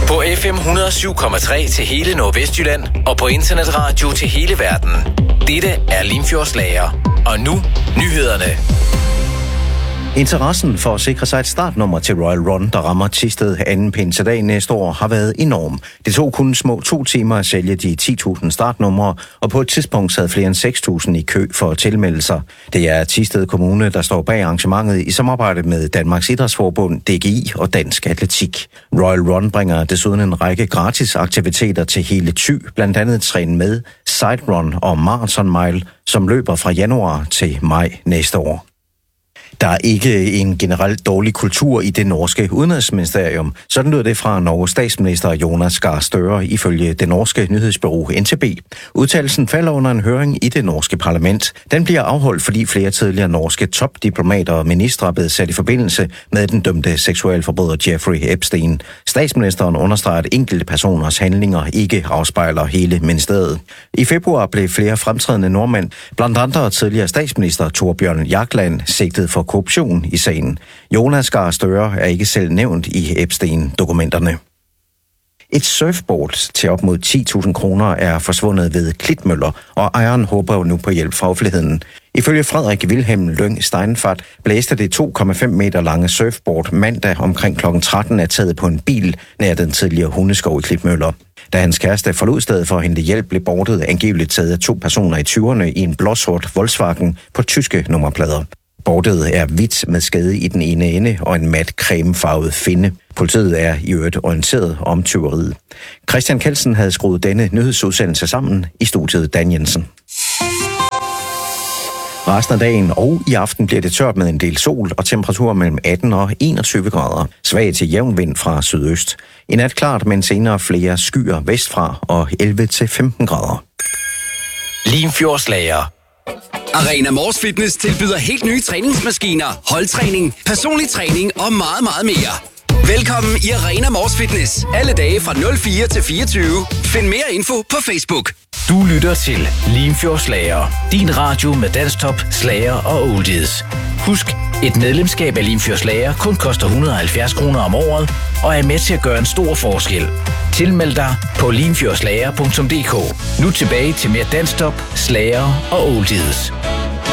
På FM 107,3 til hele Nordvestjylland og på internetradio til hele verden. Dette er Limfjordslager. Og nu nyhederne. Interessen for at sikre sig et startnummer til Royal Run, der rammer Thisted anden pinsedag næste år, har været enorm. Det tog kun små 2 timer at sælge de 10.000 startnumre, og på et tidspunkt sad flere end 6.000 i kø for at tilmelde sig. Det er Thisted Kommune, der står bag arrangementet i samarbejde med Danmarks Idrætsforbund, DGI og Dansk Atletik. Royal Run bringer desuden en række gratis aktiviteter til hele Thy, blandt andet Træn med, Side Run og Marathon Mile, som løber fra januar til maj næste år. Der er ikke en generelt dårlig kultur i det norske udenrigsministerium. Sådan lød det fra Norges statsminister Jonas Gahr Støre ifølge det norske nyhedsbureau NTB. Udtalelsen falder under en høring i det norske parlament. Den bliver afholdt, fordi flere tidligere norske topdiplomater og ministre er blevet sat i forbindelse med den dømte seksualforbryder Jeffrey Epstein. Statsministeren understreger, at enkelte personers handlinger ikke afspejler hele ministeriet. I februar blev flere fremtrædende nordmænd, blandt andre tidligere statsminister Thorbjørn Jagland, sigtet for korruption i sagen. Jonas Gahr Støre er ikke selv nævnt i Epstein-dokumenterne. Et surfboard til op mod 10.000 kroner er forsvundet ved Klitmøller, og ejeren håber nu på hjælp fra offentligheden. Ifølge Frederik Wilhelm Lyng Steinfart blæste det 2,5 meter lange surfboard mandag omkring kl. 13 af taget på en bil nær den tidligere hundeskov i Klitmøller. Da hans kæreste forlod stedet for at hente hjælp, blev boardet angiveligt taget af 2 personer i 20'erne i en blåsort Volkswagen på tyske nummerplader. Boardet er hvidt med skade i den ene ende og en mat cremefarvet finde. Politiet er i øvrigt orienteret om tyveriet. Christian Kelsen havde skruet denne nyhedsudsendelse sammen i studiet Dan Jensen. Resten af dagen og i aften bliver det tørt med en del sol og temperaturer mellem 18 og 21 grader. Svag til jævn vind fra sydøst. I nat klart, men senere flere skyer vestfra og 11 til 15 grader. Limfjordslager. Arena Mors Fitness tilbyder helt nye træningsmaskiner, holdtræning, personlig træning og meget, meget mere. Velkommen i Arena Mors Fitness. Alle dage fra 04 til 24. Find mere info på Facebook. Du lytter til Limfjordslager. Din radio med danstop, slager og oldies. Husk, et medlemskab af Limfjordslager kun koster 170 kroner om året og er med til at gøre en stor forskel. Tilmeld dig på limfjordslager.dk. Nu tilbage til mere danstop, slager og oldies.